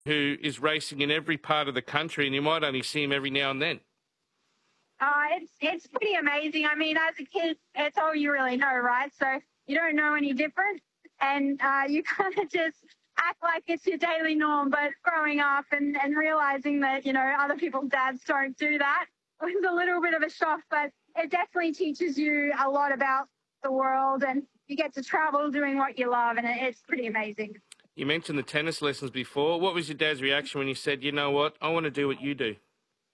who is racing in every part of the country, and you might only see him every now and then. It's pretty amazing. I mean, as a kid, it's all you really know, right? So you don't know any different, and you kind of just act like it's your daily norm. But growing up and realizing that, you know, other people's dads don't do that was a little bit of a shock, but it definitely teaches you a lot about the world, and you get to travel doing what you love, and it's pretty amazing. You mentioned the tennis lessons before. What was your dad's reaction when you said, you know what, I want to do what you do?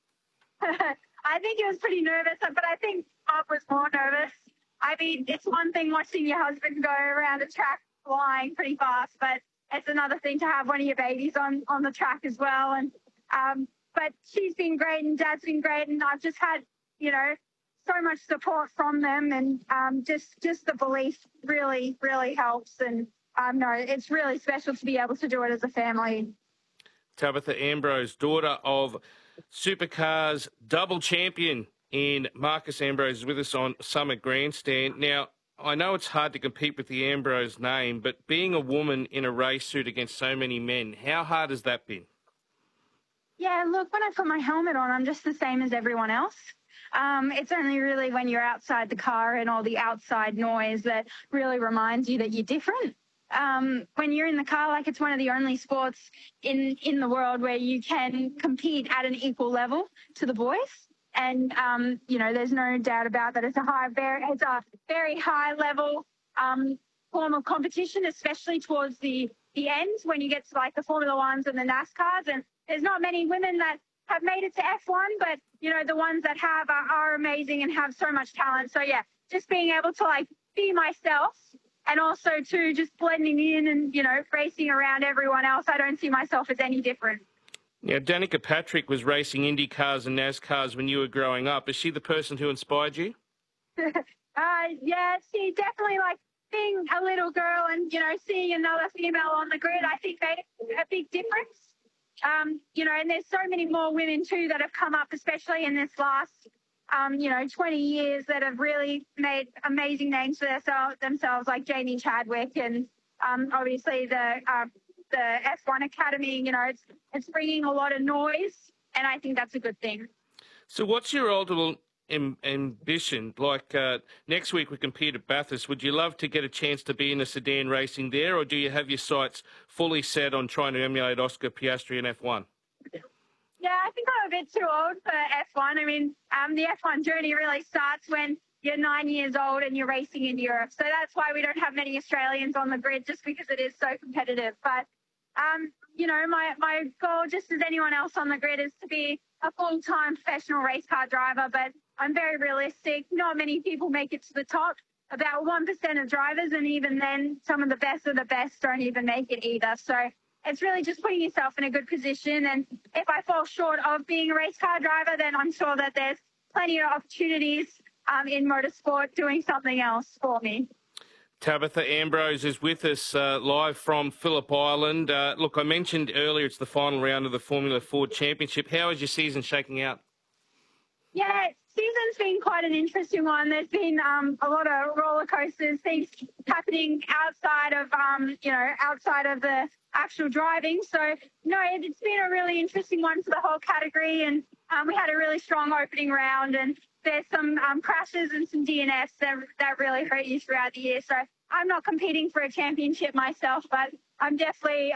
I think he was pretty nervous, but I think Bob was more nervous. I mean, it's one thing watching your husband go around a track flying pretty fast, but it's another thing to have one of your babies on the track as well. And but she's been great and Dad's been great, and I've just had, you know, so much support from them, and just the belief really helps. And no, it's really special to be able to do it as a family. Tabitha Ambrose, daughter of Supercars double champion in Marcus Ambrose, is with us on Summit Grandstand. Now, I know it's hard to compete with the Ambrose name, but being a woman in a race suit against so many men, how hard has that been? Yeah, look, when I put my helmet on, I'm just the same as everyone else. It's only really when you're outside the car and all the outside noise that really reminds you that you're different. When you're in the car, like, it's one of the only sports in the world where you can compete at an equal level to the boys. And, you know, there's no doubt about that. It's a very high level form of competition, especially towards the end when you get to, like, the Formula Ones and the NASCARs. And there's not many women that have made it to F1, but, you know, the ones that have are amazing and have so much talent. So, yeah, just being able to, like, be myself, and also, too, just blending in and, you know, racing around everyone else. I don't see myself as any different. Now, Danica Patrick was racing Indy cars and NASCARs when you were growing up. Is she the person who inspired you? Yeah, she definitely, like, being a little girl and, you know, seeing another female on the grid, I think made a big difference. You know, and there's so many more women, too, that have come up, especially in this last 20 years, that have really made amazing names for themselves, like Jamie Chadwick, and obviously the F1 Academy. You know, it's bringing a lot of noise, and I think that's a good thing. So what's your ultimate ambition? Like, next week we compete at Bathurst. Would you love to get a chance to be in a sedan racing there, or do you have your sights fully set on trying to emulate Oscar Piastri in F1? Yeah, I think I'm a bit too old for F1. I mean, the F1 journey really starts when you're 9 years old and you're racing in Europe. So that's why we don't have many Australians on the grid, just because it is so competitive. But, you know, my goal, just as anyone else on the grid, is to be a full-time professional race car driver. But I'm very realistic. Not many people make it to the top. About 1% of drivers, and even then, some of the best of the best don't even make it either. So it's really just putting yourself in a good position. And if I fall short of being a race car driver, then I'm sure that there's plenty of opportunities in motorsport doing something else for me. Tabitha Ambrose is with us live from Phillip Island. Look, I mentioned earlier it's the final round of the Formula Ford Championship. How is your season shaking out? Yeah, season's been quite an interesting one. There's been a lot of roller coasters, things happening outside of the actual driving. So, no, it's been a really interesting one for the whole category, and we had a really strong opening round, and there's some crashes and some DNFs that really hurt you throughout the year. So I'm not competing for a championship myself, but I'm definitely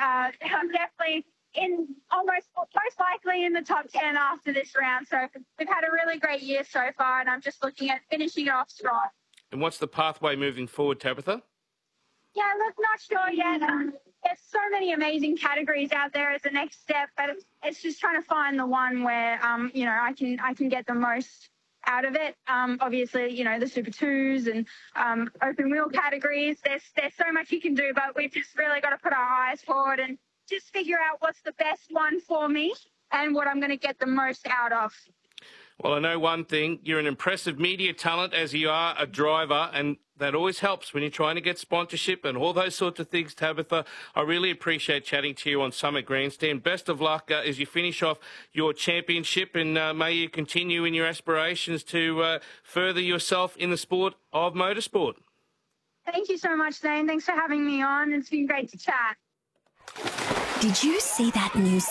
in most likely in the top 10 after this round. So we've had a really great year so far, and I'm just looking at finishing it off strong. And what's the pathway moving forward, Tabitha? Yeah, look, not sure yet. There's so many amazing categories out there as the next step, but it's just trying to find the one where I can get the most out of it. Obviously, you know, the Super 2s and open wheel categories. There's so much you can do, but we've just really got to put our eyes forward and just figure out what's the best one for me and what I'm going to get the most out of. Well, I know one thing. You're an impressive media talent, as you are a driver, and that always helps when you're trying to get sponsorship and all those sorts of things, Tabitha. I really appreciate chatting to you on Summit Grandstand. Best of luck as you finish off your championship, and may you continue in your aspirations to further yourself in the sport of motorsport. Thank you so much, Zane. Thanks for having me on. It's been great to chat. Did you see that new